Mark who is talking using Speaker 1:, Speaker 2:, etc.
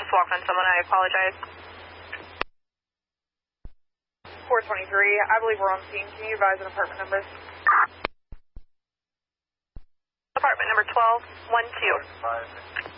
Speaker 1: just walked on someone. I apologize.
Speaker 2: 423, I believe we're on scene. Can you advise an apartment number?
Speaker 1: Apartment number 1212.